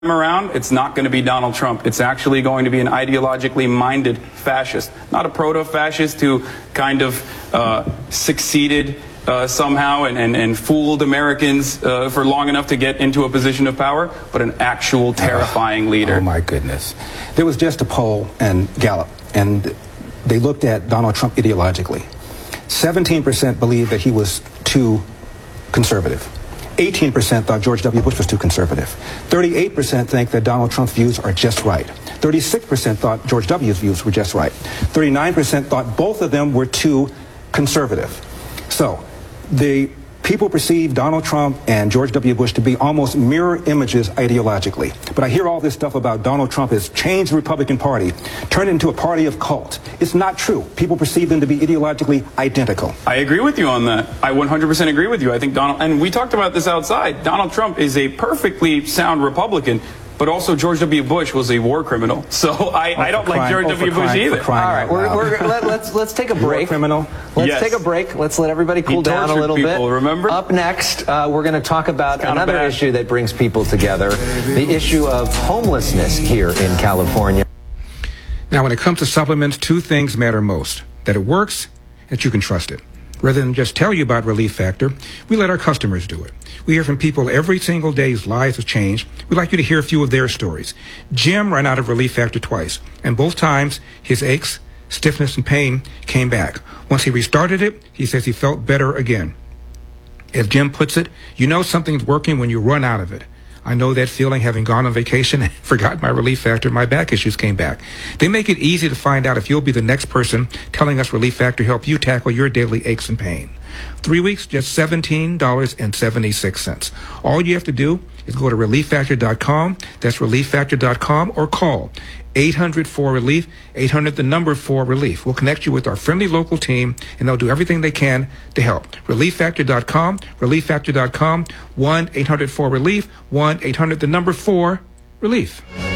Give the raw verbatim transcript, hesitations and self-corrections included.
around, it's not going to be Donald Trump. It's actually going to be an ideologically minded fascist, not a proto-fascist who kind of uh, succeeded uh, somehow and, and, and fooled Americans uh, for long enough to get into a position of power, but an actual terrifying oh, leader. Oh, my goodness. There was just a poll in Gallup, and they looked at Donald Trump ideologically. seventeen percent believed that he was too conservative. eighteen percent thought George W. Bush was too conservative. thirty-eight percent think that Donald Trump's views are just right. thirty-six percent thought George W.'s views were just right. thirty-nine percent thought both of them were too conservative. So the people perceive Donald Trump and George W. Bush to be almost mirror images ideologically. But I hear all this stuff about Donald Trump has changed the Republican Party, turned it into a party of cult. It's not true. People perceive them to be ideologically identical. I agree with you on that. I one hundred percent agree with you. I think Donald, and we talked about this outside, Donald Trump is a perfectly sound Republican, but also George W. Bush was a war criminal. So I, oh, I don't like George oh, W. crying, Bush either. All right, we're, we're, let, let's let's take a break. War criminal. Let's yes. take a break. Let's let everybody cool he down a little people, bit. Remember? Up next, uh, we're going to talk about another bad. issue that brings people together: the issue of homelessness here in California. Now, when it comes to supplements, two things matter most: that it works, and that you can trust it. Rather than just tell you about Relief Factor, we let our customers do it. We hear from people every single day whose lives have changed. We'd like you to hear a few of their stories. Jim ran out of Relief Factor twice, and both times his aches, stiffness, and pain came back. Once he restarted it, he says he felt better again. As Jim puts it, you know something's working when you run out of it. I know that feeling, having gone on vacation and forgot my Relief Factor, my back issues came back. They make it easy to find out if you'll be the next person telling us Relief Factor help you tackle your daily aches and pain. Three weeks, just seventeen dollars and seventy-six cents. All you have to do is go to relief factor dot com, that's relief factor dot com, or call eight hundred four relief, eight hundred the number four relief. We'll connect you with our friendly local team, and they'll do everything they can to help. relief factor dot com, relief factor dot com, one eight hundred four relief, one eight hundred the number four relief.